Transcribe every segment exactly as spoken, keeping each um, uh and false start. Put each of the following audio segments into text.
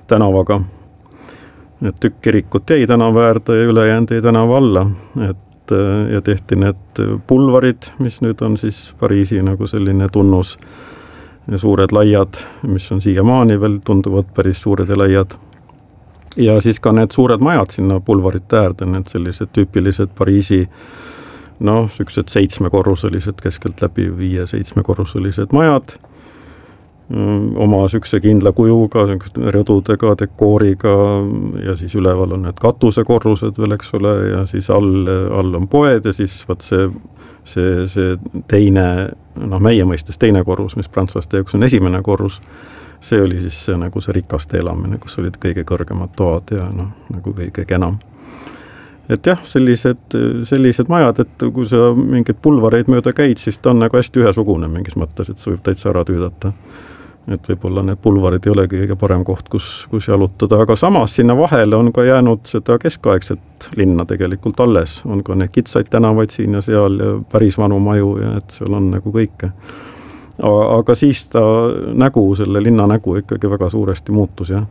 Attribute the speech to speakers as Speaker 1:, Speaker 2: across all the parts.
Speaker 1: tänavaga. Et tükk kirikut jäi tänava äärde ja ülejäänud jäi tänava alla. Et, ja tehti need pulvarid, mis nüüd on siis Pariisi nagu selline tunnus. Ja suured laiad, mis on siiamaani veel tunduvad päris suured ja laiad. Ja siis ka need suured majad sinna pulvarite äärde, need sellised tüüpilised Pariisi, noh, süksed seitsmekorruselised, keskelt läbi viie-seitsmekorruselised majad, oma sükse kindla kujuga, rõdudega, dekooriga ja siis üleval on need katusekorrused veel, eks ole, ja siis all, all on poed ja siis võt see, see, see teine, noh, meie mõistes teine korrus, mis prantslaste jaoks on esimene korrus, see oli siis see, nagu see rikaste elamine, kus olid kõige kõrgemad toad ja noh, nagu kõige enam. Et jah, sellised, sellised majad, et kui sa mingid pulvareid mööda käid, siis ta on nagu hästi ühesugune mingis mõttes, et see võib täitsa ära tüüdata. Et võib-olla need pulvarid ei olegi kõige parem koht, kus, kus jalutada, aga samas sinna vahele on ka jäänud seda keskaegset linna tegelikult alles. On ka need kitsaid tänavaid siin ja seal ja päris vanu maju ja et seal on nagu kõike. Aga siis ta nägu, selle linna nägu ikkagi väga suuresti muutus, jah.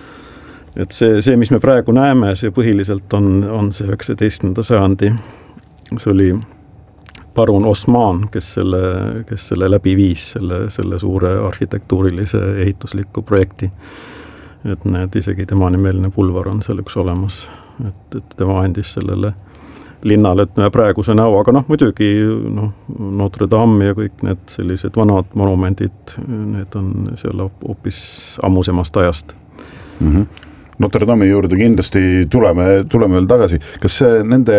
Speaker 1: Et see, see, mis me praegu näeme, see põhiliselt on, on see üheksateistkümnenda sajandi. See oli parun Osman, kes selle, kes selle läbi viis, selle, selle suure arhitektuurilise ehitusliku projekti. Et need isegi tema nimeline pulvar on seal üks olemas. Et, et tema andis sellele linnale, et me praeguse näo, aga noh, muidugi noh, Notre Dame ja kõik need sellised vanad monumendid, need on seal hoopis ammusemast ajast.
Speaker 2: Mm-hmm. Notre Dame'i juurde kindlasti tuleme, tuleme veel tagasi. Kas see nende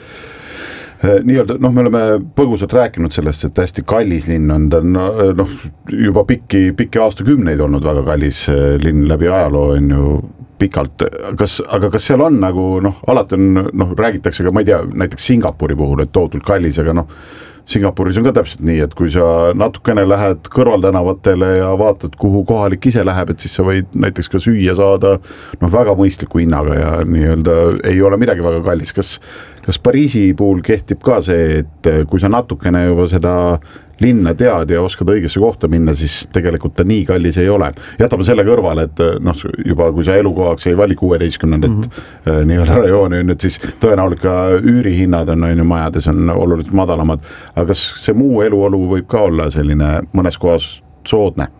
Speaker 2: nii-öelda, noh, me oleme põgusalt rääkinud sellest, et hästi kallis linn on, ta on noh, juba pikki, pikki aastakümneid olnud väga kallis linn läbi ajaloo on ju pikalt, kas, aga kas seal on nagu, noh, alati on, noh, räägitakse ka, ma ei tea, näiteks Singapuri puhul, et tohutult kallis, aga noh, Singapuris on ka täpselt nii, et kui sa natukene lähed kõrvaltänavatele ja vaatad, kuhu kohalik ise läheb, et siis sa võid näiteks ka süüa saada noh, väga mõistliku hinnaga ja nii-öelda ei ole midagi väga kallis. Kas, kas Pariisi puhul kehtib ka see, et kui sa natukene juba seda linna tead ja oskad õigesse kohta minna, siis tegelikult ta nii kallis ei ole. Jätame selle kõrvale, et noh, juba kui sa elukohaks ei vali kuueteistkümnendat mm-hmm. nii-öelda rajooni, et siis tõenäoliselt ka üürihinnad on, on majades on oluliselt madalamad. Aga kas see muu eluolu võib ka olla selline mõnes kohas soodne?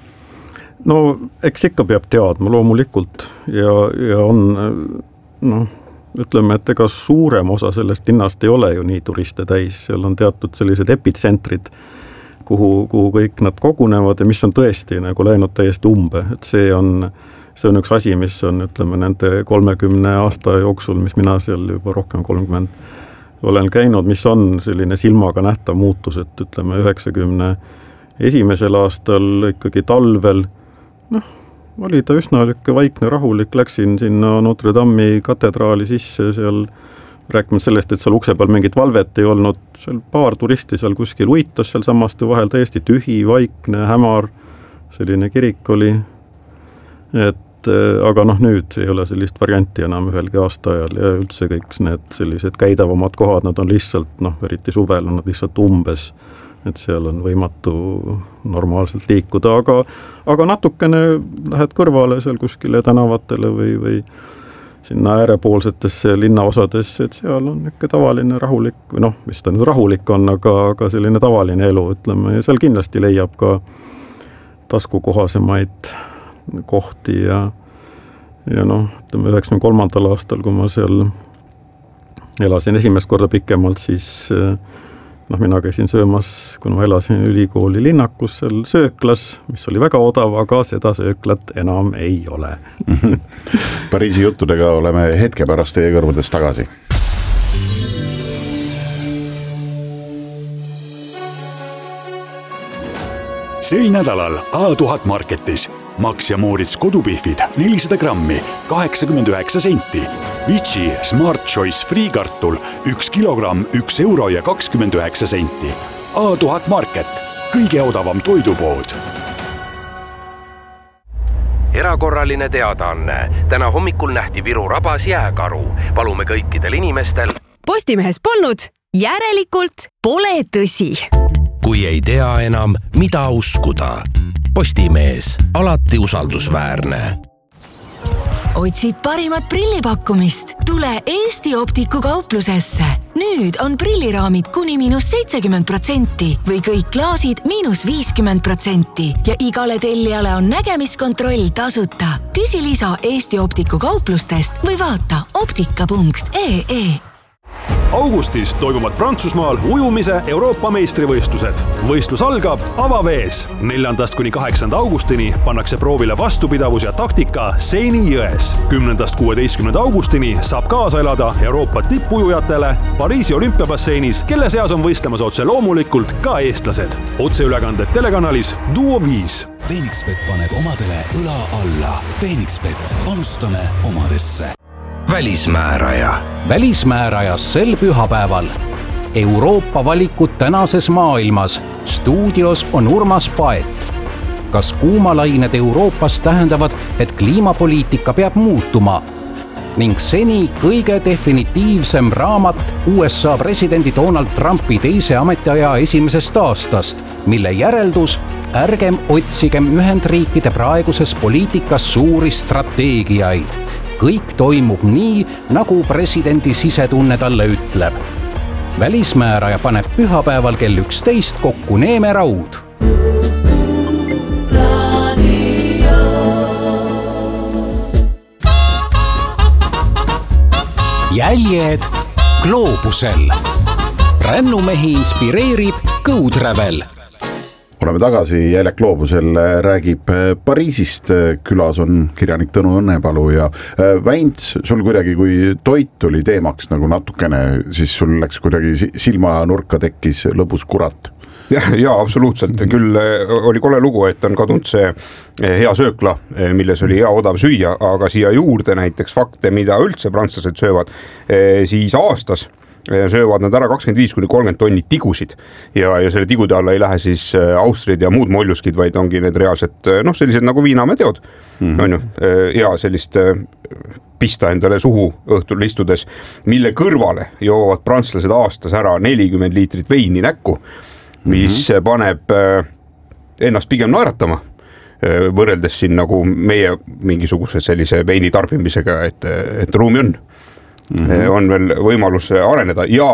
Speaker 1: No eks ikka peab teadma loomulikult ja, ja on noh, ütleme, et ega suurem osa sellest linnast ei ole ju nii turiste täis, seal on teatud sellised epitsentrid, kuhu, kuhu kõik nad kogunevad ja mis on tõesti nagu läinud täiesti umbe, et see on, see on üks asi, mis on, ütleme, nende kolmekümne aasta jooksul, mis mina seal juba rohkem kolmkümmend olen käinud, mis on selline silmaga nähtav muutus, et ütleme, üheksakümne esimesel aastal ikkagi talvel, noh, oli ta üsna lükke vaikne, rahulik, läksin sinna Notre Dame'i katedraali sisse, seal rääkima sellest, et seal ukse peal mingit valvet ei olnud, seal paar turisti seal kuskil uitas seal samaste vahel täiesti tühi, vaikne, hämar, selline kirik oli, et aga noh, nüüd ei ole sellist varianti enam ühelgi aasta ajal ja üldse kõik need sellised käidavamad kohad, nad on lihtsalt, noh, eriti suvel on nad lihtsalt umbes, et seal on võimatu normaalselt liikuda, aga, aga natukene lähed kõrvale seal kuskile tänavatele või, või sinna äärepoolsetesse linnaosadesse, et seal on ikka tavaline rahulik, või noh, mis ta nüüd rahulik on, aga, aga selline tavaline elu, ütleme, ja seal kindlasti leiab ka taskukohasemaid kohti ja, ja noh, ütleme üheksakümne kolmandal aastal, kui ma seal elasin esimest korda pikemalt, siis noh, mina käisin söömas, kuna ma elasin ülikooli linnakus seal sööklas, mis oli väga odav, aga seda sööklat enam ei ole.
Speaker 2: Pariisi juttudega oleme hetke pärast teie kõrvades tagasi.
Speaker 3: Sel nädalal A tuhat Marketis Max ja Moritz kodupihvid nelisada grammi, kaheksakümmend üheksa senti. Vici Smart Choice friikartul üks kilogramm, üks euro ja kakskümmend üheksa senti. A tuhat Market, kõige odavam toidupood.
Speaker 4: Erakorraline teadaanne. Täna hommikul nähti Viru rabas jääkaru. Palume kõikidel inimestel.
Speaker 5: Postimehes polnud, järelikult pole tõsi.
Speaker 6: Kui ei tea enam, mida uskuda. Postimees, alati usaldusväärne.
Speaker 7: Otsid parimat prillipakkumist? Tule Eesti Optiku kauplusesse. Nüüd on prilliraamid kuni miinus seitsekümmend protsenti või kõik klaasid miinus viiskümmend protsenti ja igale tellijale on nägemiskontroll tasuta. Küsi lisa Eesti Optiku kauplustest või vaata optika punkt ee.
Speaker 8: Augustis toimuvad Prantsusmaal ujumise Euroopa meistrivõistlused. Võistlus algab avavees. neljandast kuni kaheksanda augustini pannakse proovile vastupidavus ja taktika Seini jões. kümnendast kuueteistkümnenda augustini saab kaasa elada Euroopa tippujujatele Pariisi olümpiabasseinis, kelle seas on võistlemas otse loomulikult ka eestlased. Otseülekanded telekanalis Duo viis.
Speaker 6: Phoenixbet paneb omadele õla alla. Phoenixbet, panustame omadesse. Välismääraja.
Speaker 9: Välismäärajas sel pühapäeval. Euroopa valikud tänases maailmas. Stuudios on Urmas Paet. Kas kuumalained Euroopas tähendavad, et kliimapoliitika peab muutuma? Ning seni kõige definitiivsem raamat U S A presidendi Donald Trumpi teise ametiaja esimesest aastast, mille järeldus: ärgem otsigem Ühendriikide praeguses poliitikas suuri strateegiaid. Kõik toimub nii, nagu presidendi sisetunne talle ütleb. Välismääraja paneb pühapäeval kell üksteist kokku Neeme Raud. Jäljed gloobusel. Rännumehi inspireerib Go Travel.
Speaker 2: Oleme tagasi, Jäljed gloobusel räägib Pariisist, külas on kirjanik Tõnu Õnnepalu ja Väints, sul kuidagi, kui toit oli teemaks nagu natukene, siis sul läks kuidagi silmanurka tekkis lõbus kurat.
Speaker 10: Ja, ja absoluutselt, küll oli kole lugu, et on kadunud see hea söökla, milles oli hea odav süüa, aga siia juurde näiteks fakte, mida üldse prantslased söövad, siis aastas söövad nad ära kakskümmend viis kuni kolmkümmend tonni tigusid ja, ja selle tigude alla ei lähe siis austrid ja muud molluskid, vaid ongi need reaalsed, noh, sellised nagu viinameteod, mm-hmm. on ju, ja sellist pista endale suhu õhtul istudes, mille kõrvale joovad prantslased aastas ära nelikümmend liitrit veini näkku, mis mm-hmm. paneb ennast pigem naeratama, võrreldes siin nagu meie mingisuguse sellise veini tarbimisega, et, et ruumi on. Mm-hmm. on veel võimalus areneda ja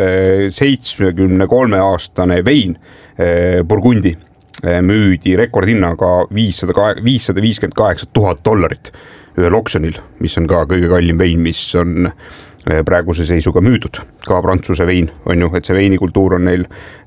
Speaker 10: seitsmekümne kolme aastane vein Burgundi müüdi rekordhinnaga viissada viiskümmend kaheksa tuhat dollarit ühel oksjonil, mis on ka kõige kallim vein, mis on praeguse seisuga müüdud, ka prantsuse vein on ju, et see veinikultuur on neil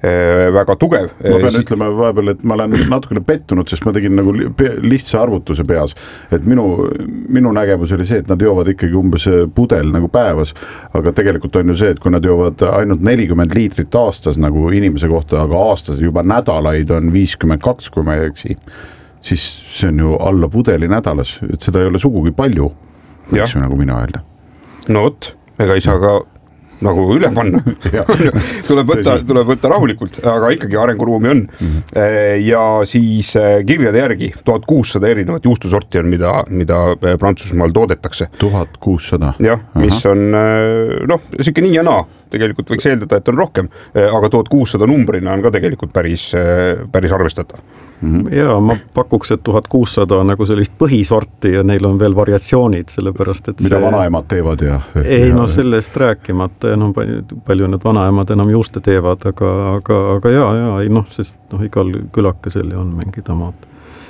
Speaker 10: väga tugev.
Speaker 2: Ma pean ütlema vahepeal, et ma olen natukene pettunud, sest ma tegin nagu lihtsa arvutuse peas, et minu, minu nägemus oli see, et nad joovad ikkagi umbes pudel nagu päevas, aga tegelikult on ju see, et kui nad joovad ainult nelikümmend liitrit aastas nagu inimese kohta, aga aastas juba nädalaid on viiskümmend kaks, kui ma ei eksi, siis see on ju alla pudeli nädalas, et seda ei ole sugugi palju, võiks ju nagu mina öelda.
Speaker 10: No vot, ega ei saa ka nagu üle panna. tuleb, võtta, tuleb võtta rahulikult, aga ikkagi arenguruumi on. Mm-hmm. Ja siis kirjade järgi tuhat kuussada erinevat juustusorti on, mida, mida Prantsusmaal toodetakse.
Speaker 2: tuhat kuussada?
Speaker 10: Jah, mis on, noh, siuke nii ja naa. Tegelikult võiks eeldada, et on rohkem, aga tuhat kuussada numbrina on ka tegelikult päris, päris arvestatav.
Speaker 1: Mm-hmm. Ja ma pakuks, et tuhat kuussada on nagu sellist põhisorti ja neil on veel variatsioonid, sellepärast, et
Speaker 2: mida
Speaker 1: see...
Speaker 2: vanaemad teevad ja...
Speaker 1: Ei, no sellest rääkimata, ja no palju need vanaemad enam juuste teevad, aga, aga, aga ja, ja, ei noh, sest noh, igal külakesel on mingid omad,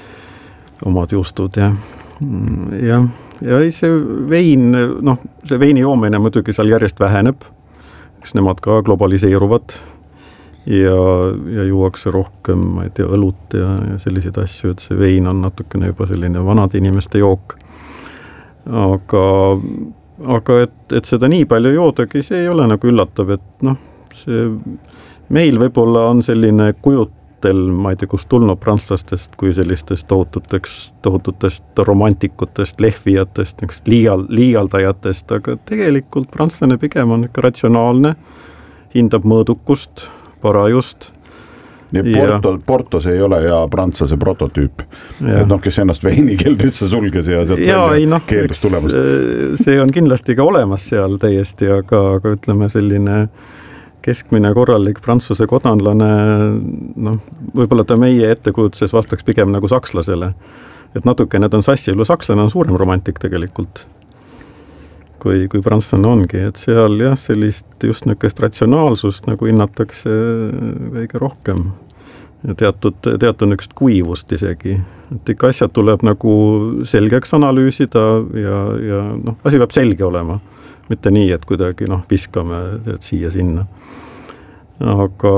Speaker 1: omad juustud ja, ja, ja ei see vein, noh, see veini joomine muidugi seal järjest väheneb, eks nemad ka globaliseeruvad ja, ja juuakse rohkem, ma ei tea, õlut ja, ja selliseid asju, et see vein on natukene juba selline vanade inimeste jook. Aga, aga et, et seda nii palju joodagi, see ei ole nagu üllatav, et noh, see meil võib-olla on selline kujutel, ma ei tea, kus tulnud prantslastest kui sellistest tohututeks, tohututest romantikutest, lehvijatest, liial, liialdajatest, aga tegelikult prantslane pigem on ikka ratsionaalne, hindab mõõdukust, parajust.
Speaker 2: Nii Porto, Portos ei ole ja prantsase prototüüp, et noh, kes ennast veinikeldrisse sulges ja sealt
Speaker 1: ja, ei, noh,
Speaker 2: keeldus tulemast.
Speaker 1: See on kindlasti ka olemas seal täiesti, aga, aga ütleme selline keskmine korralik prantsuse kodanlane, noh, võib-olla ta meie ettekujutuses vastaks pigem nagu sakslasele, et natuke need on sassi, üle sakslane on suurem romantik tegelikult, kui, kui prantslane ongi, et seal jah, sellist just niisugust ratsionaalsust nagu hinnatakse kõige rohkem. Ja teatud, teatud niisugust kuivust isegi, et ikka asjad tuleb nagu selgeks analüüsida ja, ja noh, asi peab selge olema, mitte nii, et kuidagi noh, viskame siia-sinna. Aga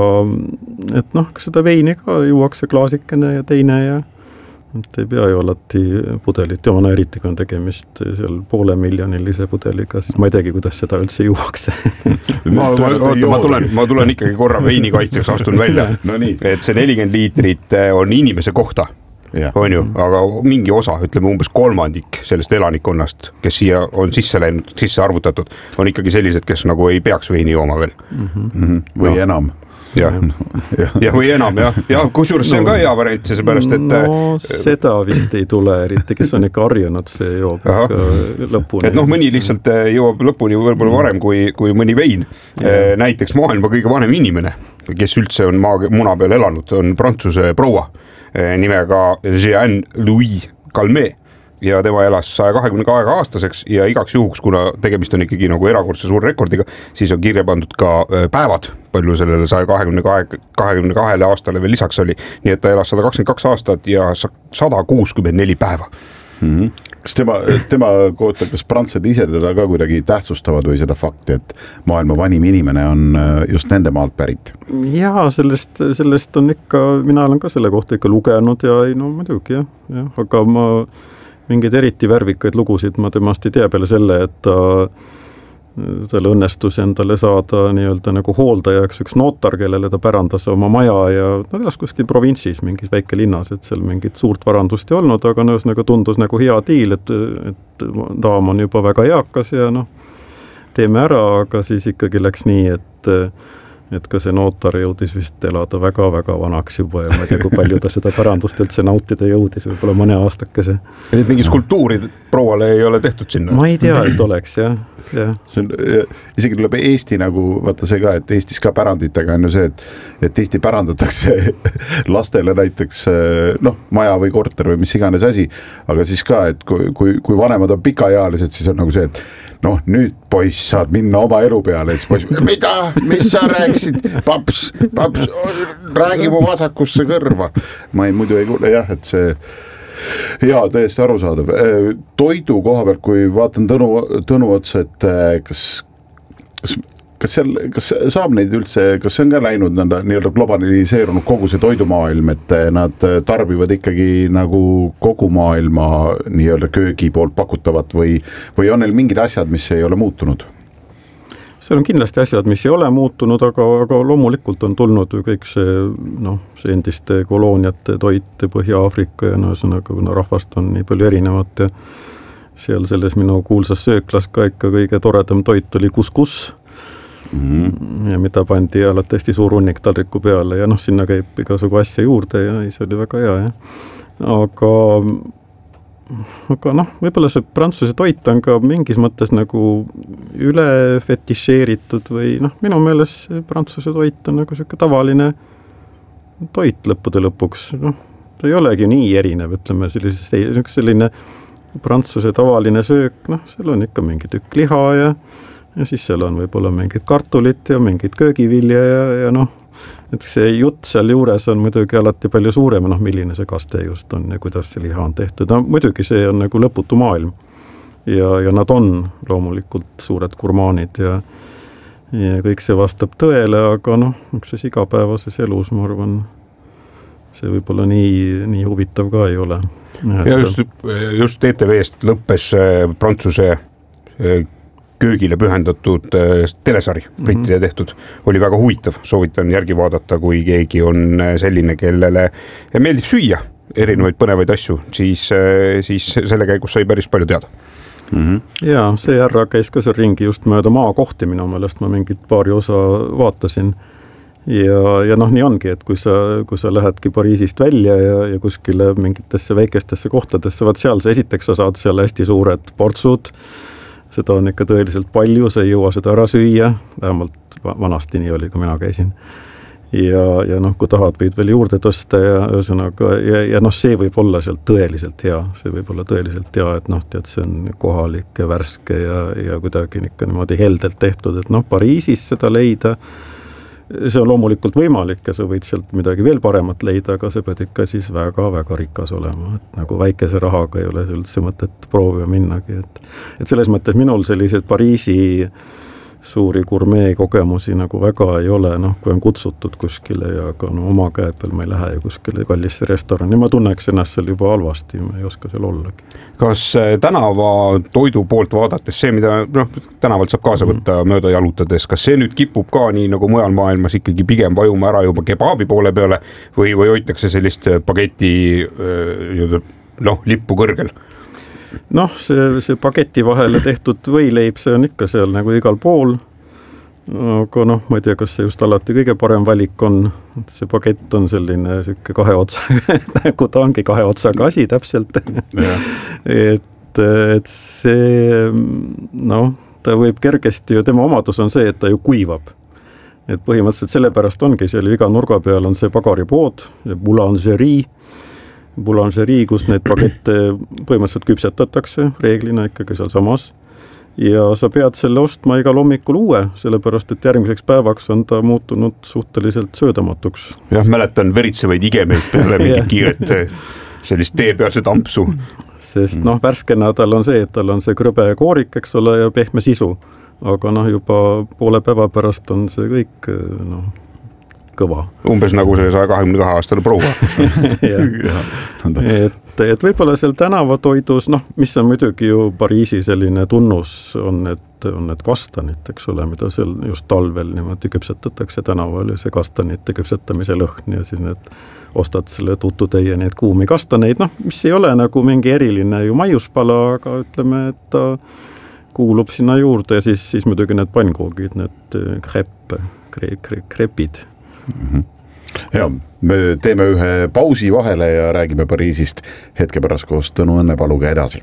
Speaker 1: et noh, seda veini ka juuakse klaasikene ja teine ja et ei pea ju alati pudelit joona, eriti kui on tegemist seal poole miljonilise pudeliga, siis ma ei teagi, kuidas seda üldse juuakse.
Speaker 10: ma, ma, ma, tulen, ma tulen ikkagi korra veini kaitseks, astun välja, no et see nelikümmend liitrit on inimese kohta, ja. On ju, aga mingi osa, ütleme umbes kolmandik sellest elanikkonnast, kes siia on sisse läinud, sisse arvutatud, on ikkagi sellised, kes nagu ei peaks veini jooma veel.
Speaker 2: Mm-hmm. Või no. enam.
Speaker 10: Ja, ja. ja või enam jah, ja kusjuures see on ka hea variant, seepärast, et
Speaker 1: no seda vist ei tule eriti, kes on ikka harjunud, see joob Aha. ikka lõpuni.
Speaker 10: Et noh, mõni lihtsalt joob lõpuni võib-olla varem kui, kui mõni vein. Ja. Näiteks maailma kõige vanem inimene, kes üldse on maa, muna peal elanud, on prantsuse proua nimega Jean-Louis Calmet. Ja tema elas saja kahekümne kahe aastaseks ja igaks juhuks, kuna tegemist on ikkagi nagu erakordse suur rekordiga, siis on kirja pandud ka päevad, palju sellele saja kahekümne kahele aastale veel lisaks oli. Nii et ta elas sada kakskümmend kaks aastat ja sada kuuskümmend neli päeva.
Speaker 2: Mm-hmm. Kas tema, tema kohta, kas prantslased ise teda ka kuidagi tähtsustavad või seda fakti, et maailma vanim inimene on just nende maalt pärit?
Speaker 1: Jaa, sellest, sellest on ikka, mina olen ka selle kohta ikka lugenud ja ei, no muidugi jah, jah, aga ma mingeid eriti värvikaid lugusid ma temast ei tea peale selle, et ta talle õnnestus endale saada nii-öelda nagu hooldajaks üks notar, kellele ta pärandas oma maja ja ta elas kuskil provintsis, mingis väike linnas, et seal mingit suurt varandust ei olnud, aga nõus nagu tundus nagu hea diil, et, et daam on juba väga eakas ja noh, teeme ära, aga siis ikkagi läks nii, et et ka see notar jõudis vist elada väga-väga vanaks juba ja ma ei tea, kui palju ta seda pärandust üldse nautida jõudis, võib-olla mõne aastakese.
Speaker 10: Ja nüüd mingi skulptuuri prouale ei ole tehtud sinna?
Speaker 1: Ma ei tea, et oleks, jah. Ja.
Speaker 2: See on, isegi tuleb Eesti nagu, vaata see ka, et Eestis ka päranditega on ju see, et, et tihti pärandatakse lastele näiteks noh, maja või korter või mis iganes asi, aga siis ka, et kui, kui, kui vanemad on pikaealised, siis on nagu see, et noh, nüüd poiss saad minna oma elu peale, siis poiss, mida, mis sa rääksid, paps, paps, räägi mu vasakusse kõrva. Ma ei, muidu ei kuule, jah, et see jaa, täiesti arusaadav. Toidu koha pealt, kui vaatan Tõnu, Tõnu otsa, et kas, kas, kas, seal, kas saab neid üldse, kas see on ka läinud nõnda nii-öelda globaliseerunud kogu see toidumaailm, et nad tarbivad ikkagi nagu kogu maailma nii-öelda köögi poolt pakutavat või, või on neil mingid asjad, mis ei ole muutunud?
Speaker 1: Seal on kindlasti asjad, mis ei ole muutunud, aga, aga loomulikult on tulnud ju kõik see, noh, see endiste kolooniate toit Põhja-Aafrika ja no, kuna rahvast on nii palju erinevat ja seal selles minu kuulsas sööklas ka ikka kõige toredam toit oli kuskus. Mm-hmm. Ja mida pandi alati hästi suur hunnik taldriku peale ja noh, sinna käib igasugu asja juurde ja see oli väga hea, jah. Aga, aga noh, võib-olla see prantsuse toit on ka mingis mõttes nagu üle fetišeeritud või noh, minu meelest prantsuse toit on nagu selline tavaline toit lõppude lõpuks, noh, ta ei olegi nii erinev, ütleme selline, selline prantsuse tavaline söök, noh, seal on ikka mingi tükk liha ja ja siis seal on võib-olla mingid kartulit ja mingid köögivilja ja, ja noh, et see jutt seal juures on muidugi alati palju suurem, noh, milline see kaste just on ja kuidas see liha on tehtud. No, muidugi see on nagu lõputu maailm ja, ja nad on loomulikult suured gurmaanid ja, ja kõik see vastab tõele, aga noh, üks siis igapäevases elus, ma arvan, see võib-olla nii, nii huvitav ka ei ole.
Speaker 10: Ja, ja just, just T T V-st lõppes Prantsuse köögile pühendatud telesari, brittide mm-hmm. tehtud, oli väga huvitav, soovitan järgi vaadata, kui keegi on selline, kellele meeldib süüa erinevaid põnevaid asju, siis, siis selle käigus sai päris palju teada.
Speaker 1: Mm-hmm. Ja see härra käis ka seal ringi just mööda maakohti, minu meelest ma mingit paari osa vaatasin ja, ja noh, nii ongi, et kui sa, kui sa lähedki Pariisist välja ja, ja kuskile mingitesse väikestesse kohtadesse, vaat seal sa esiteks sa saad seal hästi suured portsud, seda on ikka tõeliselt palju, sa ei jõua seda ära süüa, vähemalt vanasti nii oli, kui mina käisin. ja, ja noh, kui tahad, võid veel juurde tõsta ja ühesõnaga, ja, ja noh, see võib olla sealt tõeliselt hea, see võib olla tõeliselt hea, et noh, tead, see on kohalik ja värske ja, ja kuidagi ikka niimoodi heldelt tehtud, et noh, Pariisis seda leida, see on loomulikult võimalik ja sa võid sealt midagi veel paremat leida, aga see pead ikka siis väga-väga rikas olema, et nagu väikese rahaga ei ole üldse mõtet proovima minnagi, et, et selles mõttes minul sellised Pariisi suuri gurmee kogemusi nagu väga ei ole, noh, kui on kutsutud kuskile ja ka no, oma käe peal ma ei lähe ju kuskile kallisse restorani, ma tunneks ennast seal juba halvasti, ma ei oska seal ollagi.
Speaker 10: Kas tänava toidu poolt vaadates see, mida noh, tänavalt saab kaasa võtta mm. mööda jalutades, kas see nüüd kipub ka nii nagu mujal maailmas ikkagi pigem vajuma ära juba kebaabi poole peale või, või hoitakse sellist bageti noh, lippu kõrgel?
Speaker 1: Noh, see, see paketi vahele tehtud võileib, see on ikka seal nagu igal pool, aga noh, ma ei tea, kas see just alati kõige parem valik on, see pakett on selline siuke kahe otsa, nagu ta ongi kahe otsaga asi täpselt, et, et see, noh, ta võib kergesti ju, tema omadus on see, et ta ju kuivab, et põhimõtteliselt sellepärast ongi seal ju iga nurga peal on see pagaripood, boulangerie, boulangerie, kus need pakette põhimõtteliselt küpsetatakse reeglina ikkagi seal samas ja sa pead selle ostma igal hommikul uue, sellepärast et järgmiseks päevaks on ta muutunud suhteliselt söödamatuks.
Speaker 10: Jah, mäletan veritsevaid igemeid peale mingit kiiret sellist teepealset ampsu.
Speaker 1: Sest noh, värskena tal on see, et tal on see krõbe koorik, eks ole, ja pehme sisu, aga noh, juba poole päeva pärast on see kõik noh, kõva.
Speaker 10: Umbes nagu see saja kahekümne kahe aastane proua.
Speaker 1: et, et võib-olla seal tänavatoidus, noh, mis on muidugi ju Pariisi selline tunnus, on need, on need kastanid, eks ole, mida seal just talvel niimoodi küpsetatakse tänaval ja see kastanite küpsetamise lõhn ja siis need ostad selle tututäie need kuumi kastaneid, noh, mis ei ole nagu mingi eriline ju maiuspala, aga ütleme, et ta kuulub sinna juurde ja siis, siis muidugi need pannkoogid, need kreppe, kre, kre, krepid.
Speaker 2: Mm-hmm. Ja, me teeme ühe pausi vahele ja räägime Pariisist hetke pärast koos Tõnu Õnnepaluga edasi.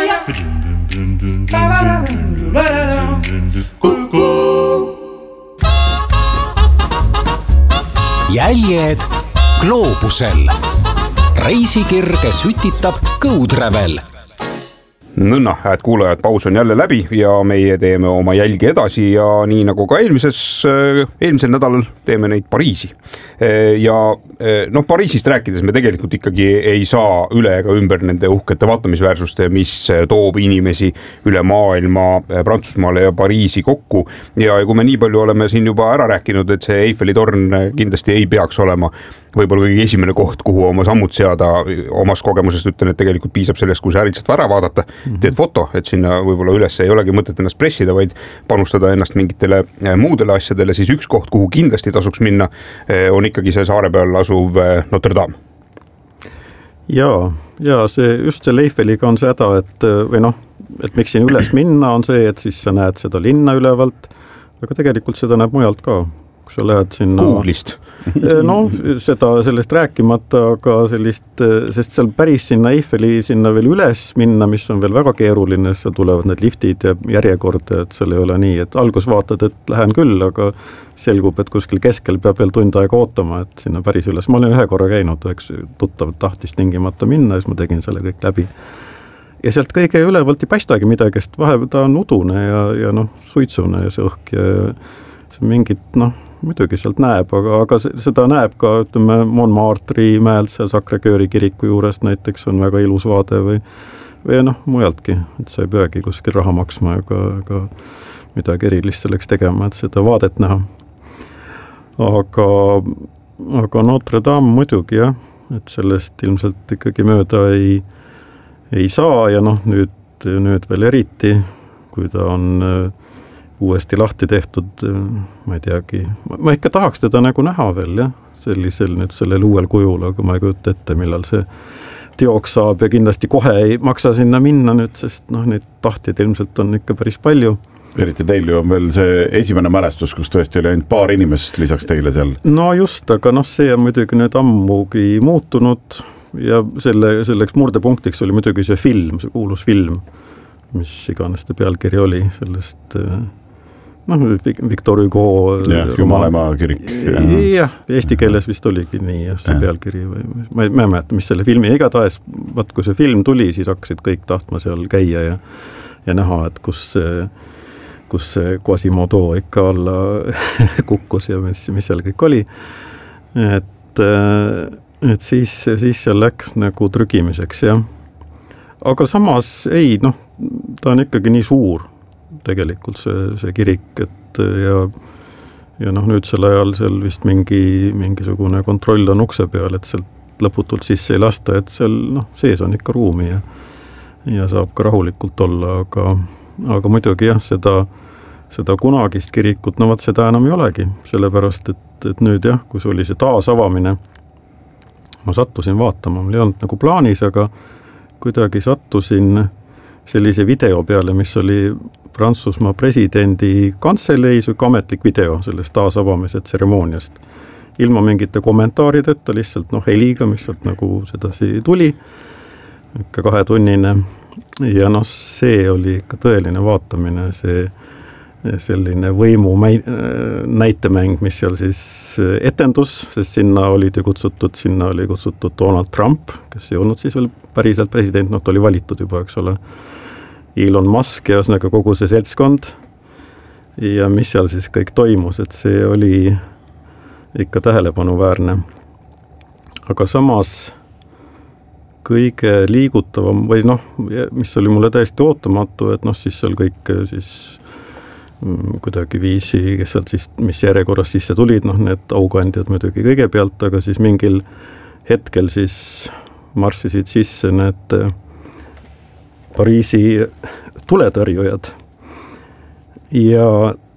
Speaker 9: Jäljed gloobusel. Reisikirge sütitab Kõudrävel.
Speaker 10: Nõnna, hääd kuulajad, paus on jälle läbi ja meie teeme oma jälgi edasi ja nii nagu ka eelmises, eelmisel nädalal teeme neid Pariisi. Ja noh, Pariisist rääkides me tegelikult ikkagi ei saa üle ega ümber nende uhkete vaatamisväärsuste, mis toob inimesi üle maailma Prantsusmaale ja Pariisi kokku. Ja kui me nii palju oleme siin juba ära rääkinud, et see Eiffeli torn kindlasti ei peaks olema võib-olla kõige esimene koht, kuhu oma sammud seada, omast kogemusest ütlen, et tegelikult piisab sellest, kui sa äritselt ära vaadata, teed foto, et sinna võib-olla üles ei olegi mõtet ennast pressida, vaid panustada ennast mingitele muudele asjadele, siis üks koht, kuhu kindlasti tasuks minna, on ikkagi see saare peal asuv Notre Dame.
Speaker 1: Jaa, ja see, just selle Eiffeliga on see häda, et, või noh, et miks siin üles minna on see, et siis sa näed seda linna ülevalt, aga tegelikult seda näeb mujalt ka. Kui sa lähed sinna...
Speaker 10: Googlist.
Speaker 1: No, seda, sellest rääkimata, aga sellist, sest seal päris sinna Eiffeli sinna veel üles minna, mis on veel väga keeruline, seal tulevad need liftid ja järjekord, et seal ei ole nii, et algus vaatad, et lähen küll, aga selgub, et kuskil keskel peab veel tund aega ootama, et sinna päris üles. Ma olen ühe korra käinud, üks tuttavalt tahtis tingimata minna, siis ma tegin selle kõik läbi. Ja sealt kõige ülevalt ei paistagi midagi, sest vahepeal ta on udune ja, ja noh, suitsune ja see õhk ja see mingit, noh, muidugi sealt näeb, aga, aga seda näeb ka, ütleme, Montmartre'i mäelt seal Sacré-Cœuri kiriku juurest näiteks on väga ilus vaade või, või noh, mujaltki, et sa ei peagi kuskil raha maksma ega, ega midagi erilist selleks tegema, et seda vaadet näha. Aga, aga Notre Dame muidugi jah, et sellest ilmselt ikkagi mööda ei, ei saa ja noh, nüüd, nüüd veel eriti, kui ta on uuesti lahti tehtud, ma ei teagi, ma ikka tahaks teda nagu näha veel, jah, sellisel nüüd sellel uuel kujul, aga ma ei kujuta ette, millal see teoks saab ja kindlasti kohe ei maksa sinna minna nüüd, sest noh, neid tahtjaid ilmselt on ikka päris palju.
Speaker 2: Eriti teil ju on veel see esimene mälestus, kus tõesti oli ainult paar inimest lisaks teile seal.
Speaker 1: No just, aga noh, see on muidugi nüüd ammugi muutunud ja selle, selleks murdepunktiks oli muidugi see film, see kuulus film, mis iganes ta pealkiri oli sellest noh, Victor Hugo
Speaker 2: jah, Jumalemaa kirik.
Speaker 1: Jah, eesti keeles vist oligi nii, jah, see ja. pealkiri või ma ei mäleta, mis selle filmi, igatahes, vaat kui see film tuli, siis hakkasid kõik tahtma seal käia ja, ja näha, et kus see kus see Quasimodo ikka alla kukkus ja mis, mis seal kõik oli. Et, et siis, siis seal läks nagu trügimiseks, jah. Aga samas ei, noh, ta on ikkagi nii suur tegelikult see, see kirik, et ja, ja noh, nüüd sel ajal seal vist mingi, mingisugune kontroll on ukse peal, et sealt lõputult sisse ei lasta, et seal, noh, sees on ikka ruumi ja, ja saab ka rahulikult olla, aga aga muidugi jah, seda, seda kunagist kirikut, no vaat seda enam ei olegi, sellepärast, et, et nüüd jah, kui oli see taasavamine, ma sattusin vaatama, mul ei olnud nagu plaanis, aga kuidagi sattusin sellise video peale, mis oli Prantsusmaa presidendi kantseleis, ametlik video sellest taasavamise tseremooniast. Ilma mingite kommentaarideta, lihtsalt noh, heliga, mis sealt nagu sedasi tuli, ikka kahetunnine. Ja noh, see oli ikka tõeline vaatamine, see selline võimu näitemäng, mis seal siis etendus, sest sinna olid ju kutsutud, sinna oli kutsutud Donald Trump, kes ei olnud siis veel päriselt president, noh, ta oli valitud juba, eks ole, Elon Musk ja ühesõnaga kogu see seltskond ja mis seal siis kõik toimus, et see oli ikka tähelepanuväärne. Aga samas kõige liigutavam või noh, mis oli mulle täiesti ootamatu, et noh, siis seal kõik siis kuidagi viisi, kes sealt siis, mis järjekorras sisse tulid, noh, need aukandjad muidugi kõigepealt, aga siis mingil hetkel siis marssisid sisse need Pariisi tuletõrjujad ja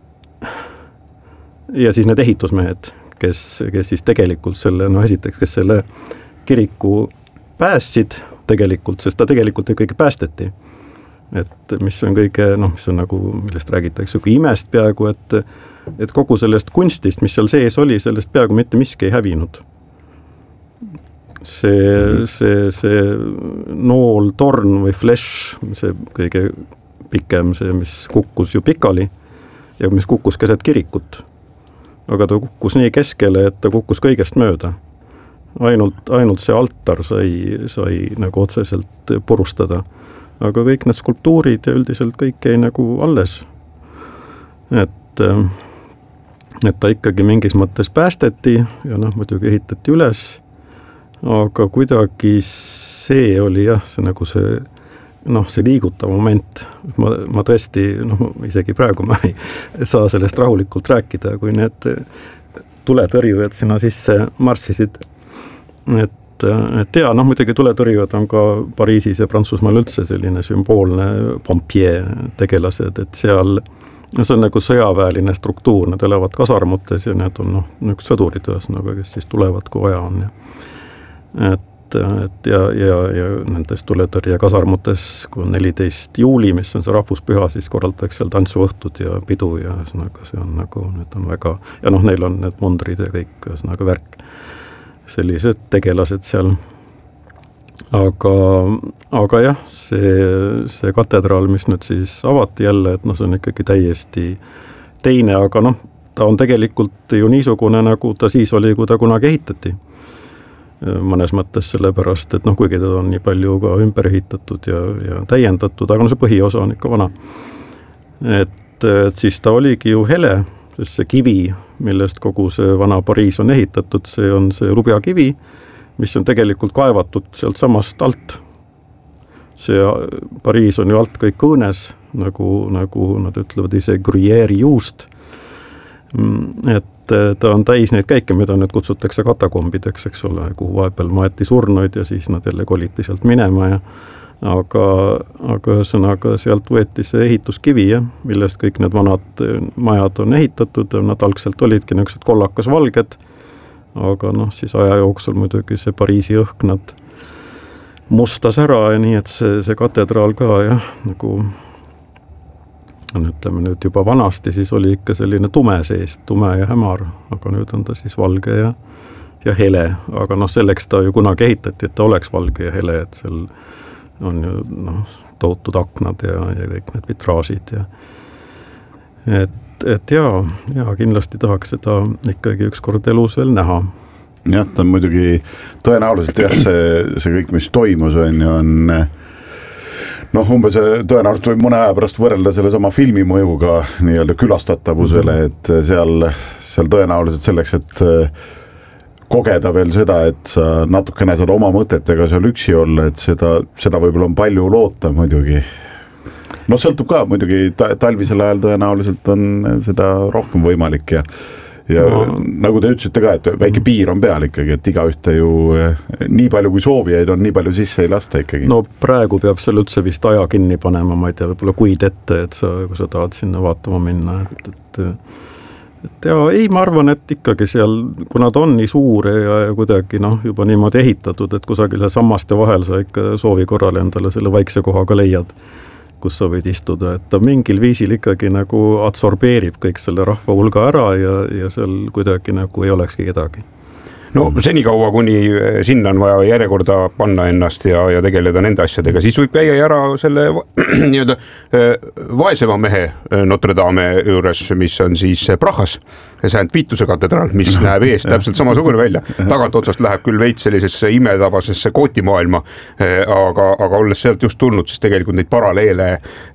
Speaker 1: ja siis need ehitusmehed, kes, kes siis tegelikult selle, no esiteks, kes selle kiriku päästsid tegelikult, sest ta tegelikult ikkagi päästeti. Et mis on kõige, noh, mis on nagu, millest räägitakse, kui imest peaaegu, et, et kogu sellest kunstist, mis seal sees oli, sellest peaaegu mitte miski ei hävinud. See, see, see nool, torn või flash, see kõige pikem, see, mis kukkus ju pikali ja mis kukkus keset kirikut. Aga ta kukkus nii keskele, et ta kukkus kõigest mööda. Ainult, ainult see altar sai, sai nagu otseselt purustada. Aga kõik need skulptuurid ja üldiselt kõik jäi nagu alles. Et, et ta ikkagi mingis mõttes päästeti ja noh, muidugi ehitati üles, aga kuidagi see oli jah, see nagu see, noh, see liigutav moment. Ma, ma tõesti, noh, isegi praegu ma ei saa sellest rahulikult rääkida, kui need tuletõrjujad sinna sisse marssisid. Et, et ja, noh, muidugi tuletõrjujad on ka Pariisis ja Prantsusmaal üldse selline sümboolne pompier tegelased, et seal, no see on nagu sõjaväeline struktuur, need elavad kasarmutes ja need on, noh, üks sõdurid ühesõnaga, kes siis tulevad, kui vaja on. Ja. Et, et ja, ja, ja nendes tuletõrje kasarmutes, kui on neliteist juuli, mis on see rahvuspüha, siis korraldatakse seal tantsuõhtud ja pidu ja ühesõnaga see on nagu, need on väga, ja noh, neil on need mundrid ja kõik, ühesõnaga värk. Sellised tegelased seal. Aga, aga jah, see, see katedraal, mis nüüd siis avati jälle, et noh, see on ikkagi täiesti teine, aga noh, ta on tegelikult ju niisugune, nagu ta siis oli, kui ta kunagi ehitati. Mõnes mõttes sellepärast, et noh, kuigi ta on nii palju ka ümber ehitatud ja, ja täiendatud, aga no see põhiosa on ikka vana. Et, et siis ta oligi ju hele, sest see kivi, millest kogu see vana Pariis on ehitatud, see on see Rubia kivi, mis on tegelikult kaevatud sealt samast alt. See Pariis on ju alt kõik õõnes, nagu, nagu nad ütlevad ise Gruyère'i juust. Et ta on täis neid käike, mida nüüd kutsutakse katakombideks, eks ole, kuhu vahepeal maeti surnuid ja siis nad jälle koliti sealt minema ja aga, aga ühesõnaga sealt võeti see ehituskivi, ja, millest kõik need vanad majad on ehitatud, nad algselt olidki niisugused kollakas valged, aga noh, siis aja jooksul muidugi see Pariisi õhk nad mustas ära ja nii, et see, see katedraal ka jah, nagu ütleme nüüd juba vanasti, siis oli ikka selline tume sees, tume ja hämar, aga nüüd on ta siis valge ja, ja hele, aga noh, selleks ta ju kunagi ehitati, et ta oleks valge ja hele, et seal on ju noh, tohutud aknad ja, ja kõik need vitraažid ja et, et jaa, jaa, kindlasti tahaks seda ikkagi ükskord elus veel näha.
Speaker 2: Jah, ta on muidugi tõenäoliselt jah, see, see kõik, mis toimus, on ju, on noh, umbes tõenäoliselt võib mõne aja pärast võrrelda selle sama filmi mõjuga nii-öelda külastatavusele, et seal, seal tõenäoliselt selleks, et kogeda veel seda, et sa natukene saad oma mõtetega seal üksi olla, et seda, seda võib-olla on palju loota muidugi. No sõltub ka muidugi, talvisel ajal tõenäoliselt on seda rohkem võimalik ja ja no, nagu te ütlesite ka, et väike piir on peal ikkagi, et igaühte ju nii palju kui soovijaid on, nii palju sisse ei lasta ikkagi.
Speaker 1: No praegu peab seal üldse vist aja kinni panema, ma ei tea, võib-olla kuid ette, et sa, kui sa tahad sinna vaatama minna, et, et, et ja ei, ma arvan, et ikkagi seal, kuna ta on nii suur ja, ja kuidagi noh, juba niimoodi ehitatud, et kusagile sammaste vahel sa ikka soovi korral endale selle vaikse kohaga leiad, kus sa võid istuda, et ta mingil viisil ikkagi nagu absorbeerib kõik selle rahva hulga ära ja, ja seal kuidagi nagu ei olekski kedagi.
Speaker 10: No senikaua, kuni sinna on vaja järjekorda panna ennast ja, ja tegeleda nende asjadega, siis võib jäi ära selle nii-öelda vaesema mehe Notre Dame juures, mis on siis Prahas, Saint Viituse katedraal, mis näeb ees täpselt samasugune välja. Tagant otsast läheb küll veits sellisesse imetabasesse kootimaailma, aga, aga olles sealt just tulnud, siis tegelikult neid paralleele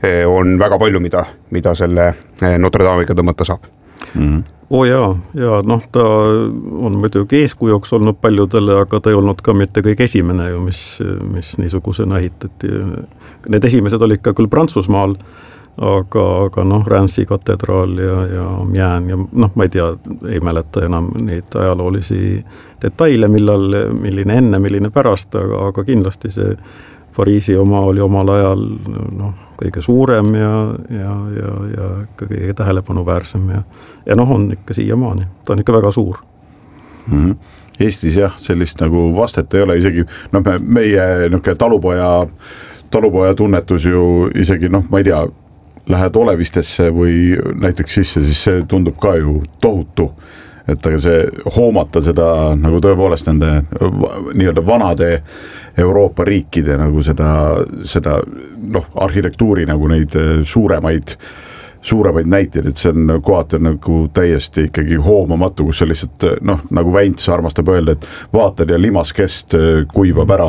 Speaker 10: on väga palju, mida, mida selle Notre Dame'iga tõmmata saab.
Speaker 1: Mm-hmm. Oo jaa, ja noh, ta on muidugi eeskujuks olnud paljudele, aga ta ei olnud ka mitte kõik esimene ju, mis, mis niisugusena ehitati. Need esimesed olid ka küll Prantsusmaal, aga, aga noh, Reims katedraal ja, ja Amiens ja noh, ma ei tea, ei mäleta enam neid ajaloolisi detaile, millal, milline enne, milline pärast, aga, aga kindlasti see Pariisi oma oli omal ajal noh, kõige suurem ja, ja, ja, ja kõige tähelepanuväärsem ja, ja noh, on ikka siiamaani. Ta on ikka väga suur.
Speaker 2: Mm-hmm. Eestis jah, sellist nagu vastet ei ole isegi, noh, me, meie niisugune talupoja, talupoja tunnetus ju isegi, noh, ma ei tea, lähed olevistesse või näiteks sisse, siis see tundub ka ju tohutu. Et aga see hoomata seda nagu tõepoolest nende nii-öelda vanade Euroopa riikide nagu seda, seda noh, arhitektuuri nagu neid suuremaid, suuremaid näiteid, et see on kohati on nagu täiesti ikkagi hoomamatu, kus see lihtsalt noh, nagu Väints armastab öelda, et vaatad ja limaskest kuivab ära.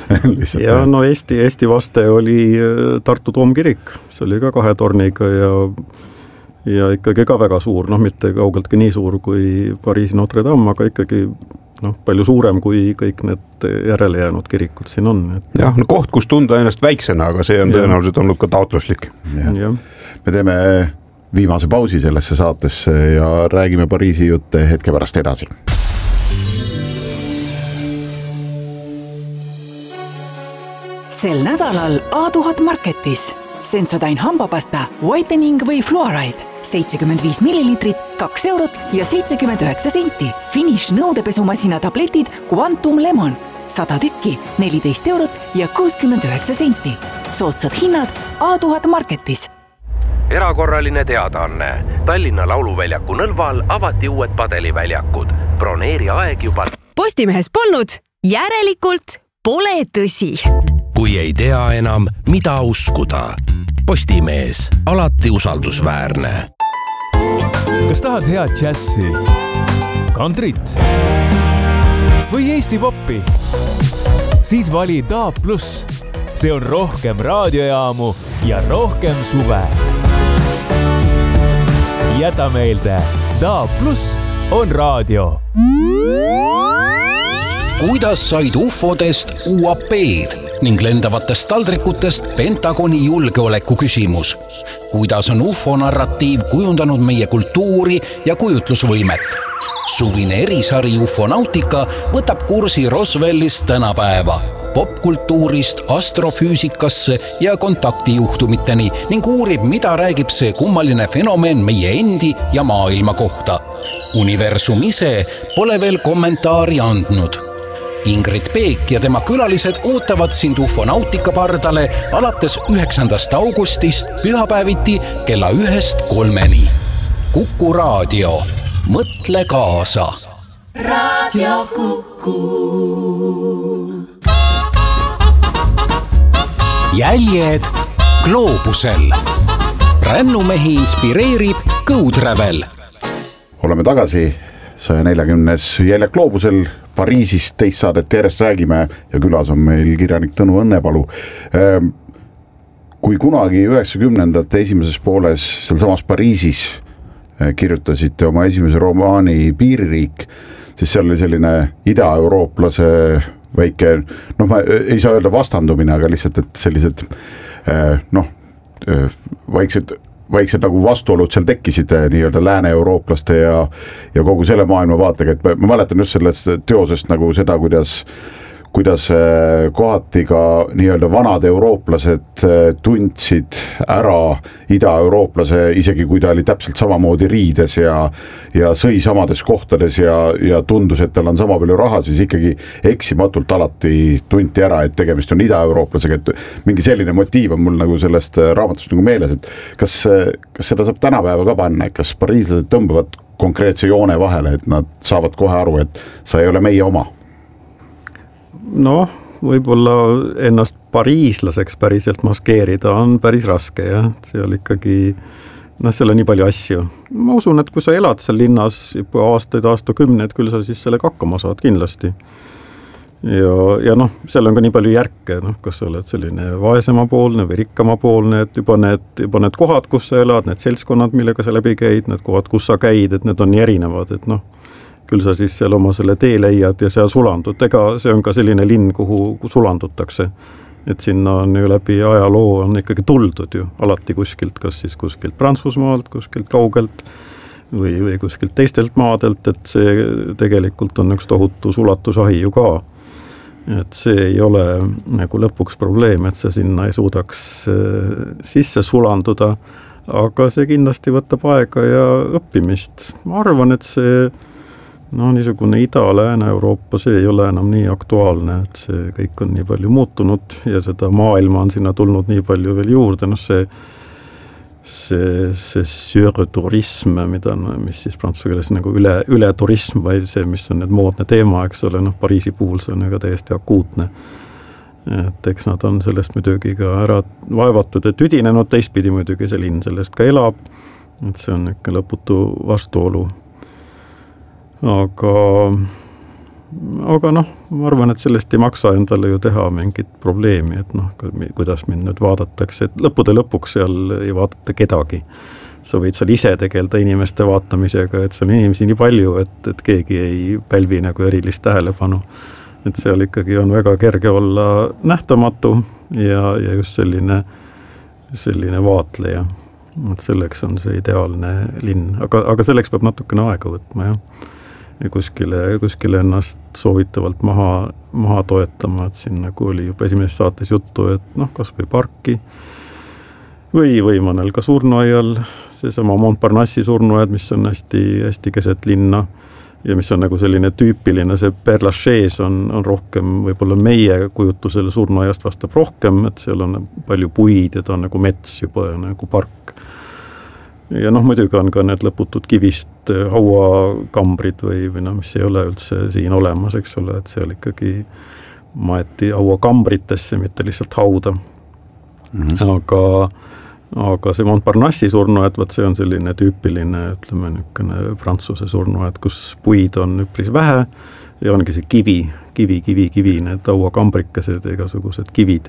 Speaker 1: ja no Eesti, Eesti vaste oli Tartu Toomkirik, see oli ka kahe torniga ja ja ikkagi ka väga suur, noh mitte kaugeltki nii suur kui Pariisi Notre Dame, aga ikkagi noh, palju suurem kui kõik need järele jäänud kirikud siin on.
Speaker 10: Et... jah, no koht, kus tunda ennast väiksena, aga see on ja. Tõenäoliselt olnud ka taotluslik.
Speaker 2: Ja. Ja. Me teeme viimase pausi sellesse saatesse ja räägime Pariisi jutte hetke pärast edasi.
Speaker 11: Sel nädalal A tuhat Marketis Sensodyne hambapasta, whitening või fluoride, seitsekümmend viis milliliitrit, kaks eurot ja seitsekümmend üheksa senti. Finish nõudepesumasina tabletid Quantum Lemon, sada tükki, neliteist eurot ja kuuskümmend üheksa senti. Soodsad hinnad A tuhat Marketis.
Speaker 4: Erakorraline teadaanne. Tallinna Lauluväljaku Nõlval avati uued padeliväljakud. Broneeri aeg juba.
Speaker 5: Postimehes polnud, järelikult pole tõsi.
Speaker 6: Kui ei tea enam, mida uskuda. Postimees, alati usaldusväärne.
Speaker 12: Kas tahad head džässi, kantrit või Eesti poppi? Siis vali D A B plus. See on rohkem raadiojaamu ja rohkem suve. Jäta meelde, D A B plus on raadio.
Speaker 9: Kuidas said ufodest U A P-d ning lendavatest taldrikutest Pentagoni julgeoleku küsimus? Kuidas on ufo-narratiiv kujundanud meie kultuuri ja kujutlusvõimet? Suvine erisari Ufonautika võtab kursi Roswellist tänapäeva, popkultuurist astrofüüsikasse ja kontaktijuhtumiteni ning uurib, mida räägib see kummaline fenomen meie endi ja maailma kohta. Universum ise pole veel kommentaari andnud. Ingrid Peek ja tema külalised ootavad sind Ufonautika pardale alates üheksandast augustist pühapäeviti kella ühest kolmeni. Kuku raadio. Mõtle kaasa.
Speaker 13: Raadio Kuku.
Speaker 9: Jäljed gloobusel. Rännumehi inspireerib
Speaker 6: Go Travel.
Speaker 2: Oleme tagasi saja neljakümnes Jäljak Gloobusel Pariisis, teist saadet järjest räägime ja külas on meil kirjanik Tõnu Õnnepalu. Kui kunagi üheksakümnendate esimeses pooles seal samas Pariisis kirjutasite oma esimese romaani Piiririik, siis seal oli selline ida-eurooplase väike, noh ma ei saa öelda vastandumine, aga lihtsalt, et sellised noh, vaiksed vaiksed nagu vastuolud seal tekkisid nii-öelda lääne-eurooplaste ja, ja kogu selle maailma vaatega, et ma mäletan just sellest teosest nagu seda, kuidas kuidas kohati ka nii-öelda vanad eurooplased tundsid ära ida-eurooplase, isegi kui ta oli täpselt samamoodi riides ja, ja sõi samades kohtades ja, ja tundus, et tal on sama palju raha, siis ikkagi eksimatult alati tunti ära, et tegemist on ida-eurooplasega, et mingi selline motiiv on mul nagu sellest raamatust nagu meeles, et kas, kas seda saab tänapäeva ka panna, kas pariislased tõmbavad konkreetse joone vahele, et nad saavad kohe aru, et sa ei ole meie oma?
Speaker 1: Noh, võib-olla ennast pariislaseks päriselt maskeerida on päris raske, jah. See oli ikkagi, noh, seal on nii palju asju. Ma usun, et kui sa elad seal linnas juba aastaid, aastakümneid, küll sa siis sellega hakkama saad kindlasti. Ja, ja noh, seal on ka nii palju järke, noh, kas sa oled selline vaesema poolne või rikkama poolne, et juba need, juba need kohad, kus sa elad, need seltskonnad, millega sa läbi käid, need kohad, kus sa käid, et need on nii erinevad, et noh, küll sa siis seal oma selle tee leiad ja seal sulandud. Ega see on ka selline linn, kuhu sulandutakse. Et sinna on ju läbi ajaloo on ikkagi tuldud ju alati kuskilt, kas siis kuskilt Prantsusmaalt, kuskilt kaugelt või, või kuskilt teistelt maadelt, et see tegelikult on üks tohutu sulatusahi ju ka. Et see ei ole nagu lõpuks probleem, et see sinna ei suudaks sisse sulanduda, aga see kindlasti võtab aega ja õppimist. Ma arvan, et see no niisugune Ida-Lääne-Euroopa, see ei ole enam nii aktuaalne, et see kõik on nii palju muutunud ja seda maailma on sinna tulnud nii palju veel juurde, noh see see, see surturism, mida, mis siis prantsuse keeles nagu üle, üle turism või see, mis on need moodne teema, eks ole, noh Pariisi puhul see on ju ka täiesti akuutne. Et eks nad on sellest muidugi ka ära vaevatud ja tüdinenud, teistpidi muidugi see linn sellest ka elab, et see on ikka lõputu vastuolu. Aga, aga noh, ma arvan, et sellest ei maksa endale ju teha mingit probleemi, et noh, kuidas mind nüüd vaadatakse, et lõppude lõpuks seal ei vaadata kedagi. Sa võid seal ise tegelda inimeste vaatamisega, et seal on inimesi nii palju, et, et keegi ei pälvi nagu erilist tähelepanu. Et seal ikkagi on väga kerge olla nähtamatu ja, ja just selline, selline vaatleja. Et selleks on see ideaalne linn, aga, aga selleks peab natukene aega võtma, jah. Ja kuskile, kuskile ennast soovitavalt maha, maha toetama, et siin nagu oli juba esimeses saates juttu, et noh, kas või parki või, või mõnel ka surnuaial, seesama Montparnassi surnuaed, mis on hästi, hästi keset linna ja mis on nagu selline tüüpiline, see Père Lachaise on, on rohkem, võib-olla meie kujutusele surnuaiast vastab rohkem, et seal on palju puid ja ta on nagu mets juba ja nagu park. Ja noh, muidugi on ka need lõputud kivist hauakambrid või, või noh, mis ei ole üldse siin olemas, eks ole, et seal ikkagi maeti hauakambritesse, mitte lihtsalt hauda. Mm-hmm. Aga, aga see Montparnassi surnuaed, võt see on selline tüüpiline, ütleme niisugune Prantsuse surnuaed, kus puid on üpris vähe ja ongi see kivi, kivi, kivi, kivi, need hauakambrikesed, igasugused kivid.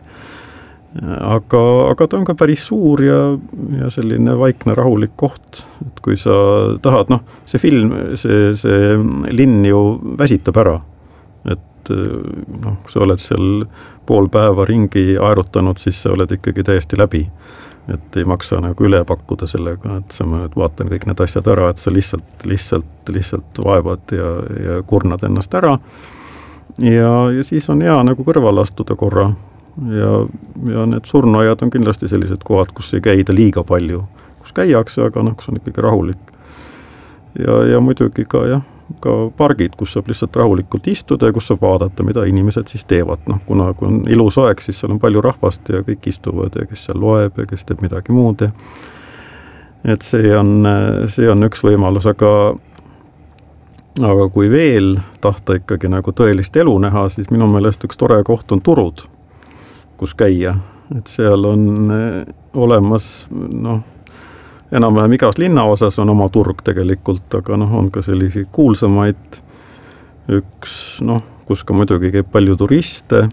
Speaker 1: Aga, aga ta on ka päris suur ja, ja selline vaikne rahulik koht, et kui sa tahad, noh, see film, see, see linn ju väsitab ära, et noh, kui sa oled seal pool päeva ringi aerutanud, siis sa oled ikkagi täiesti läbi, et ei maksa nagu üle pakkuda sellega, et sa nüüd vaatan kõik need asjad ära, et sa lihtsalt, lihtsalt, lihtsalt vaevad ja, ja kurnad ennast ära ja, ja siis on hea nagu kõrval astuda korra. Ja, ja need surnuaiad on kindlasti sellised kohad, kus ei käida liiga palju, kus käiakse, aga noh, kus on ikkagi rahulik. Ja, ja muidugi ka, jah, ka pargid, kus saab lihtsalt rahulikult istuda ja kus saab vaadata, mida inimesed siis teevad. Noh, kuna kui on ilus aeg, siis seal on palju rahvast ja kõik istuvad ja kes seal loeb ja kes teeb midagi muud. Et see on, see on üks võimalus, aga, aga kui veel tahta ikkagi nagu tõelist elu näha, siis minu meelest üks tore koht on Turud, kus käia, et seal on olemas, noh, enam-vähem igas linnaosas on oma turg tegelikult, aga noh, on ka selliseid kuulsamaid, üks noh, kus ka muidugi käib palju turiste,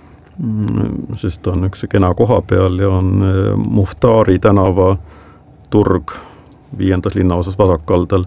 Speaker 1: sest on üks kena koha peal ja on Muftari tänava turg viiendas linnaosas vasakaldal,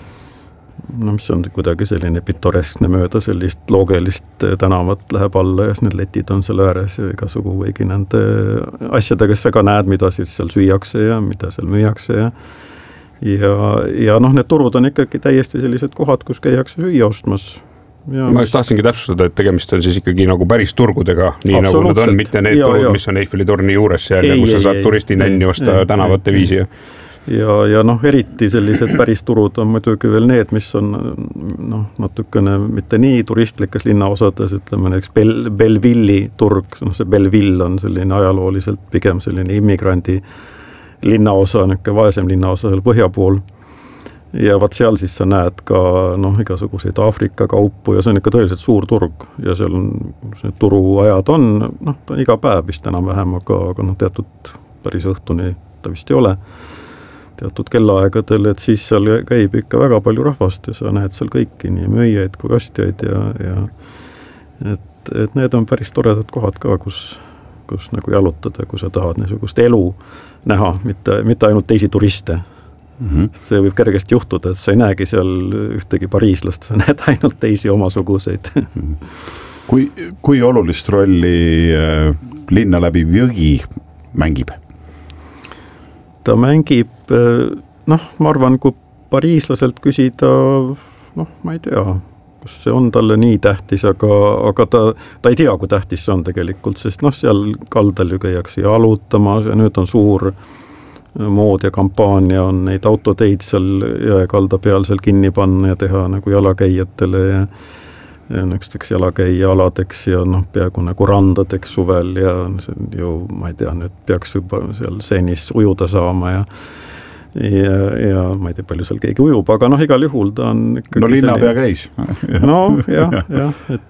Speaker 1: no mis on kuidagi selline pitoreskne mööda sellist loogelist tänavat läheb alla ja need letid on seal ääres ja igasugu võigi nende asjadega, kes sa ka näed, mida siis seal süüakse ja mida seal müüakse ja ja, ja noh, need turud on ikkagi täiesti sellised kohad, kus käiakse süüa ostmas. Ja
Speaker 10: ma just tahtsingi täpsustada, et tegemist on siis ikkagi nagu päris turgudega, nii nagu nad on, mitte need ja, turud, ja. Mis on Eiffeli torni juures seal, ei, kus sa saad turistinänni osta ei, tänavate ei, viisi.
Speaker 1: Ja, ja noh, eriti sellised päris turud on muidugi veel need, mis on noh, natukene mitte nii turistlikes linnaosades, ütleme näiteks Bel- Belleville'i turg, noh see Belleville on selline ajalooliselt pigem selline immigrandi linnaosa, niisugune vaesem linnaosa seal põhja pool. Ja vaat seal siis sa näed ka noh, igasuguseid Aafrika kaupu ja see on ikka tõeliselt suur turg ja seal on, see turuajad on, noh, ta on iga päev vist enam vähem, aga, aga noh, teatud päris õhtuni ta vist ei ole, teatud kellaaegadel, et siis seal käib ikka väga palju rahvast ja sa näed seal kõiki, nii müüjaid kui ostjaid ja, ja et, et need on päris toredad kohad ka, kus, kus nagu jalutada, kui sa tahad niisugust elu näha, mitte, mitte ainult teisi turiste. Mm-hmm. See võib kergesti juhtuda, et sa ei näegi seal ühtegi pariislast, sa näed ainult teisi omasuguseid.
Speaker 2: kui, kui olulist rolli äh, linna läbi jõgi mängib?
Speaker 1: Ta mängib, noh, ma arvan, kui pariislaselt küsida, noh, ma ei tea, kas see on talle nii tähtis, aga, aga ta, ta ei tea, kui tähtis see on tegelikult, sest noh, seal kaldal ju käiakse jalutama ja nüüd on suur mood ja kampaania on neid autoteid seal jõekalda peal seal kinni panna ja teha nagu jalakäijatele ja, ja näiteks jalakäija aladeks ja noh, peaaegu nagu randadeks suvel ja see on ju, ma ei tea, nüüd peaks juba seal seenis ujuda saama ja ja, ja ma ei tea, palju seal keegi ujub, aga noh, igal juhul ta on ikkagi
Speaker 2: no linnapea käis.
Speaker 1: no jah, jah, et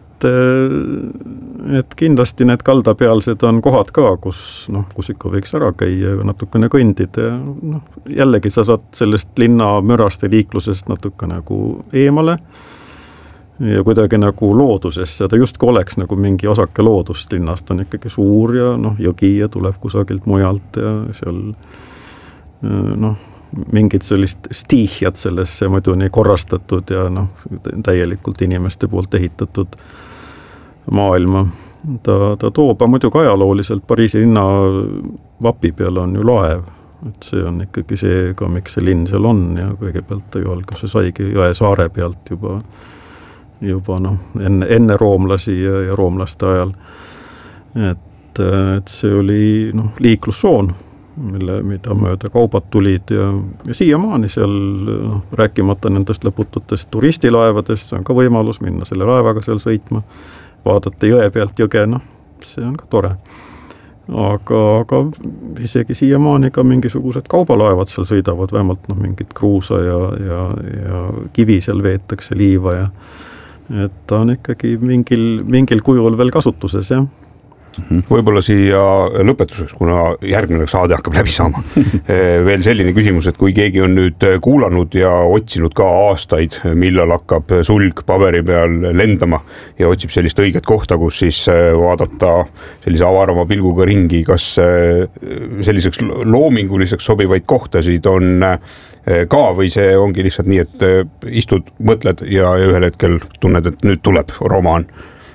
Speaker 1: et kindlasti need kaldapealsed on kohad ka, kus, noh, kus ikka võiks ära käia ja natukene kõndida ja noh, jällegi sa saad sellest linna mürast ja liiklusest natuke nagu eemale ja kuidagi nagu loodusesse, ta justkui oleks nagu mingi osake loodust linnast, on ikkagi suur ja noh, jõgi ja tuleb kusagilt mujalt ja seal noh, mingid sellist stiihjad sellesse muidu nii korrastatud ja noh, täielikult inimeste poolt ehitatud maailma. Ta, ta toob, muidugi ajalooliselt Pariisi linna vapi peal on ju laev, et see on ikkagi see ka, miks see linn seal on ja kõigepealt ta ju alguse saigi jõe saare pealt juba, juba noh, enne, enne roomlasi ja, ja roomlaste ajal. Et, et see oli noh, liiklussoon, mille, mida mööda kaubad tulid ja, ja siiamaani seal noh, rääkimata nendest lõpututest turistilaevadest, see on ka võimalus minna selle laevaga seal sõitma, vaadata jõe pealt jõge, noh, see on ka tore. Aga, aga isegi siiamaani ka mingisugused kaubalaevad seal sõidavad, vähemalt noh, mingid kruusa ja, ja, ja kivi seal veetakse liiva ja et ta on ikkagi mingil, mingil kujul veel kasutuses, jah.
Speaker 10: Võib-olla siia lõpetuseks, kuna järgmine saade hakkab läbi saama. Veel selline küsimus, et kui keegi on nüüd kuulanud ja otsinud ka aastaid, millal hakkab sulg paberi peal lendama ja otsib sellist õiget kohta, kus siis vaadata sellise avarama pilguga ringi, kas selliseks loominguliseks sobivaid kohtasid on ka või see ongi lihtsalt nii, et istud, mõtled ja ühel hetkel tunned, et nüüd tuleb romaan?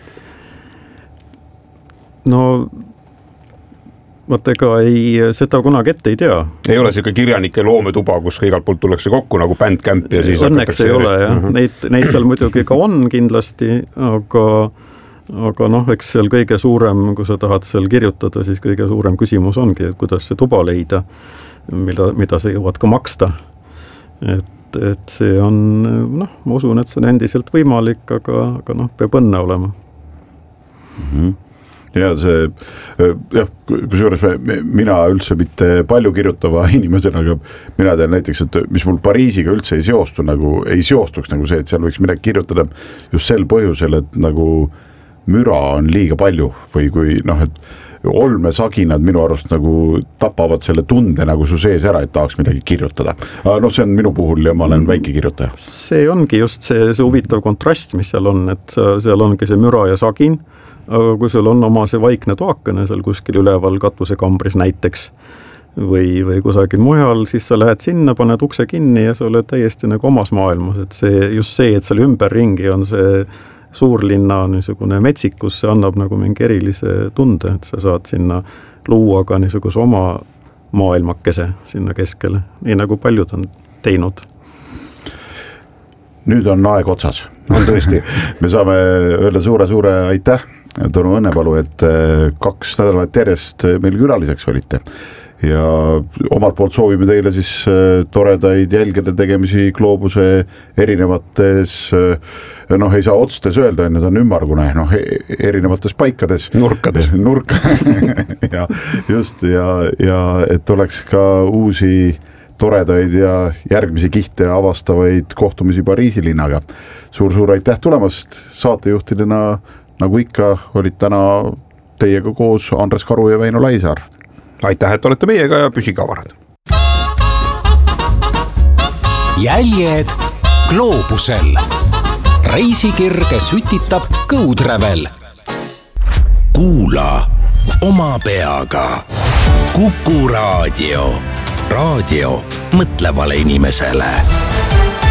Speaker 1: No vaata, ega ei, seda kunagi ette ei tea.
Speaker 10: Ei ole selline kirjanike loometuba, kus igalt poolt tullakse kokku nagu bandcamp ja siis
Speaker 1: õnneks ei ole, jah. Neid, neid seal muidugi ka on kindlasti, aga, aga noh, eks seal kõige suurem, kui sa tahad seal kirjutada, siis kõige suurem küsimus ongi, et kuidas see tuba leida, mida, mida sa jõuad ka maksta. Et, et see on, noh, ma usun, et see on endiselt võimalik, aga, aga noh, peab õnne olema.
Speaker 2: Mhm. Ja see, jah, kusjuures mina üldse mitte palju kirjutava inimesena, aga mina tean näiteks, et mis mul Pariisiga üldse ei seostu, nagu, ei seostuks nagu see, et seal võiks midagi kirjutada just sel põhjusel, et nagu müra on liiga palju või kui noh, et olmesaginad minu arust nagu tapavad selle tunde nagu su sees ära, et tahaks midagi kirjutada. Aga noh, see on minu puhul ja ma olen väike kirjutaja.
Speaker 1: See ongi just see, see huvitav kontrast, mis seal on, et seal ongi see müra ja sagin, aga kui sul on oma see vaikne toakene seal kuskil üleval katusekambris näiteks või, või kusagil mujal, siis sa lähed sinna, paned ukse kinni ja sa oled täiesti nagu omas maailmas, et see, just see, et seal ümberringi on see suurlinna niisugune metsikus, see annab nagu mingi erilise tunde, et sa saad sinna luua ka niisuguse oma maailmakese sinna keskele, nii nagu paljud on teinud.
Speaker 2: Nüüd on aeg otsas, on tõesti. Me saame öelda suure-suure aitäh, Tõnu Õnnepalu, et kaks nädalat järjest meil külaliseks olite. Ja omalt poolt soovime teile siis toredaid jälgede tegemisi Gloobuse erinevates, noh ei saa otstes öelda, need on ümmargune, noh erinevates paikades.
Speaker 10: Nurkades.
Speaker 2: Nurk. ja just, ja, ja et oleks ka uusi toredaid ja järgmisi kihte avastavaid kohtumisi Pariisi linnaga. Suur-suur aitäh tulemast, saatejuhtidena nagu ikka olid täna teiega koos Andres Karu ja Väino Laisaar.
Speaker 10: Aitäh, et olete meiega ja püsige avarad.
Speaker 6: Jäljed Gloobusel. Reisikirge sütitab GoTravel. Kuula oma peaga. Kuku raadio. Raadio mõtlevale inimesele.